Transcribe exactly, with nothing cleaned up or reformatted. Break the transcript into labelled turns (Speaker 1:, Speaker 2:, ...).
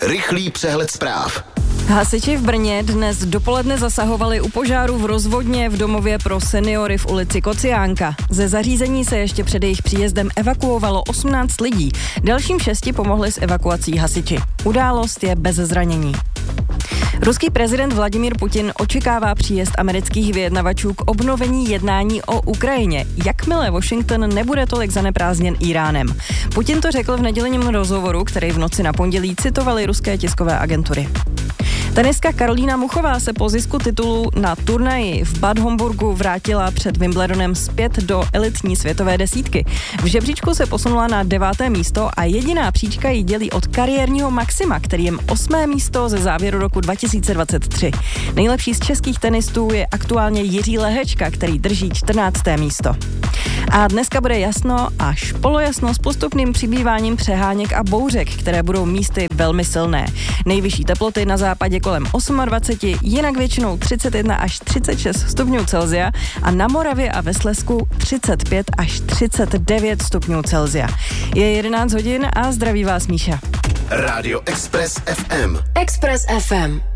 Speaker 1: Rychlý přehled zpráv.
Speaker 2: Hasiči v Brně dnes dopoledne zasahovali u požáru v rozvodně v domově pro seniory v ulici Kociánka. Ze zařízení se ještě před jejich příjezdem evakuovalo osmnáct lidí. Dalším šesti pomohli s evakuací hasiči. Událost je bez zranění. Ruský prezident Vladimír Putin očekává příjezd amerických vyjednavačů k obnovení jednání o Ukrajině, jakmile Washington nebude tolik zaneprázdněn Íránem. Putin to řekl v nedělním rozhovoru, který v noci na pondělí citovaly ruské tiskové agentury. Tenistka Karolína Muchová se po zisku titulu na turnaji v Bad Homburgu vrátila před Wimbledonem zpět do elitní světové desítky. V žebříčku se posunula na deváté místo a jediná příčka ji dělí od kariérního maxima, který je osmé místo ze závěru roku dva tisíce dvacet tři. Nejlepší z českých tenistů je aktuálně Jiří Lehečka, který drží čtrnácté místo. A dneska bude jasno až polojasno s postupným přibýváním přeháněk a bouřek, které budou místy velmi silné. Nejvyšší teploty na západě kolem dvacet osm, jinak většinou třicet jedna až třicet šest stupňů Celsia a na Moravě a ve Slezsku třicet pět až třicet devět stupňů Celsia. Je jedenáct hodin a zdraví vás Míša.
Speaker 1: Rádio Express ef em.
Speaker 3: Express ef em.